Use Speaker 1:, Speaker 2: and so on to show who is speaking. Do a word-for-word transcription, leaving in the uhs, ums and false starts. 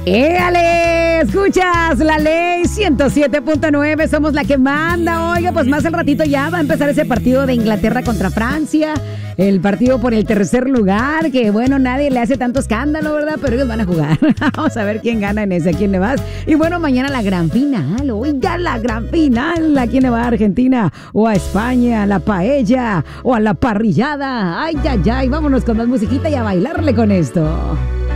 Speaker 1: ¡Éale! Escuchas la ley ciento siete punto nueve, somos la que manda. Oiga, pues más al ratito ya va a empezar ese partido de Inglaterra contra Francia. El partido por el tercer lugar, que bueno, nadie le hace tanto escándalo, ¿verdad? Pero ellos van a jugar. Vamos a ver quién gana en ese, a quién le vas. Y bueno, mañana la gran final, oiga, la gran final. ¿A quién le va a Argentina? O a España, a la paella, o a la parrillada. Ay, ay, ay, vámonos con más musiquita y a bailarle con esto.